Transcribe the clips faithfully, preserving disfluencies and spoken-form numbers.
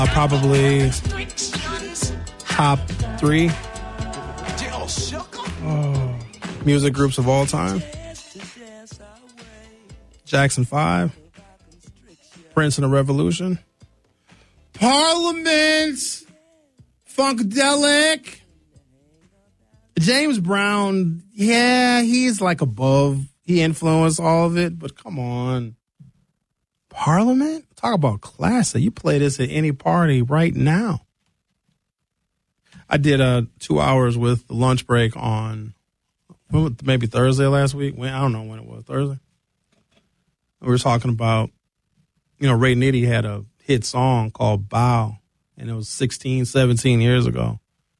Uh, probably top three oh, music groups of all time. Jackson five, Prince and the Revolution, Parliament, Funkadelic. James Brown, yeah, he's like above. He influenced all of it, but come on. Parliament? Talk about classic. You play this at any party right now. I did uh, two hours with the lunch break on maybe Thursday last week. When, I don't know when it was, Thursday. We were talking about, you know, Ray Nitty had a hit song called Bow, and it was sixteen, seventeen years ago.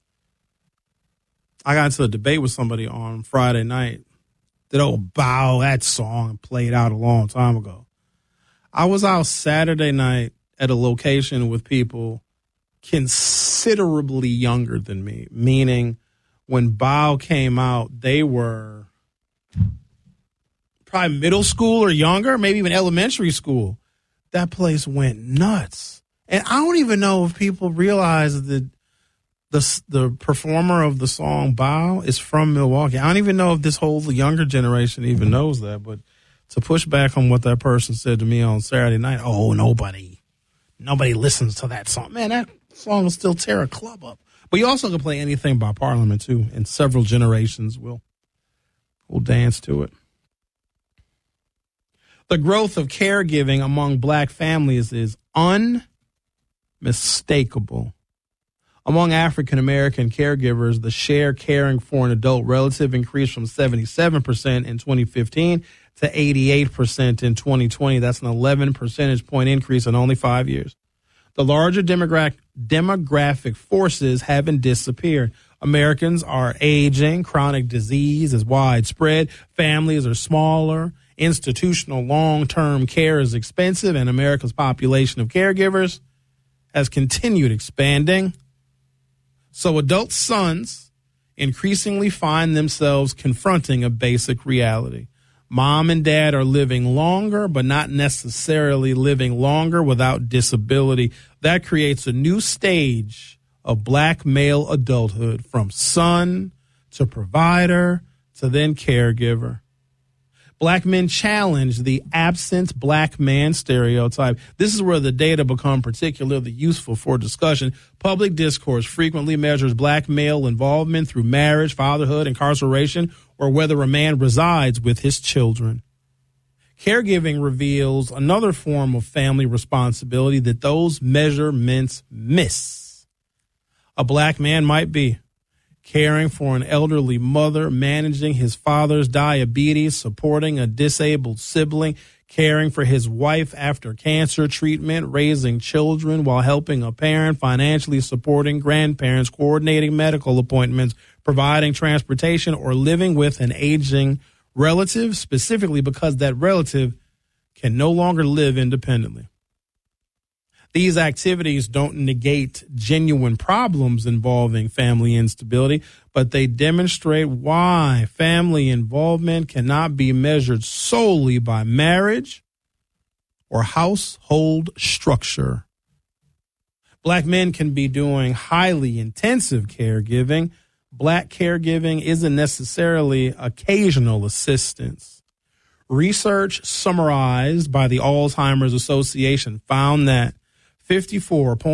I got into a debate with somebody on Friday night that, oh, Bow, that song played out a long time ago. I was out Saturday night at a location with people considerably younger than me, meaning when Bow came out, they were probably middle school or younger, maybe even elementary school. That place went nuts. And I don't even know if people realize that the the performer of the song Bow is from Milwaukee. I don't even know if this whole younger generation even knows that, but to push back on what that person said to me on Saturday night, oh, nobody, nobody listens to that song. Man, that song will still tear a club up. But you also can play anything by Parliament, too, and several generations will, will dance to it. The growth of caregiving among black families is unmistakable. Among African-American caregivers, the share caring for an adult relative increased from seventy-seven percent in twenty fifteen to eighty-eight percent in twenty twenty. That's an eleven percentage point increase in only five years. The larger demogra- demographic forces haven't disappeared. Americans are aging. Chronic disease is widespread. Families are smaller. Institutional long-term care is expensive, and America's population of caregivers has continued expanding. So adult sons increasingly find themselves confronting a basic reality. Mom and dad are living longer, but not necessarily living longer without disability. That creates a new stage of black male adulthood, from son to provider to then caregiver. Black men challenge the absent black man stereotype. This is where the data become particularly useful for discussion. Public discourse frequently measures black male involvement through marriage, fatherhood, incarceration, or whether a man resides with his children. Caregiving reveals another form of family responsibility that those measurements miss. A black man might be caring for an elderly mother, managing his father's diabetes, supporting a disabled sibling, caring for his wife after cancer treatment, raising children while helping a parent, financially supporting grandparents, coordinating medical appointments, providing transportation, or living with an aging relative, specifically because that relative can no longer live independently. These activities don't negate genuine problems involving family instability, but they demonstrate why family involvement cannot be measured solely by marriage or household structure. Black men can be doing highly intensive caregiving. Black caregiving isn't necessarily occasional assistance. Research summarized by the Alzheimer's Association found that fifty-four point